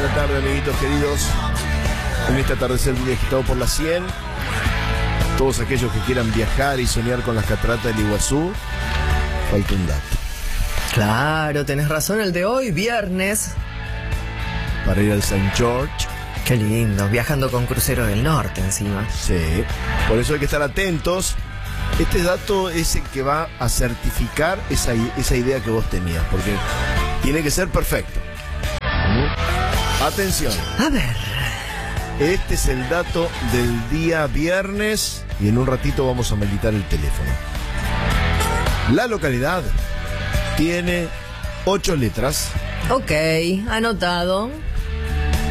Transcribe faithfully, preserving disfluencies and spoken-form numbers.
la tarde, amiguitos queridos. En este atardecer agitado por la cien. Todos aquellos que quieran viajar y soñar con las cataratas del Iguazú, falta un dato. Claro, tenés razón, el de hoy, viernes. Para ir al Saint George. Qué lindo, viajando con Crucero del Norte encima. Sí, por eso hay que estar atentos. Este dato es el que va a certificar esa, esa idea que vos tenías, porque tiene que ser perfecto. Atención. A ver. Este es el dato del día viernes y en un ratito vamos a habilitar el teléfono. La localidad tiene ocho letras. Ok, anotado.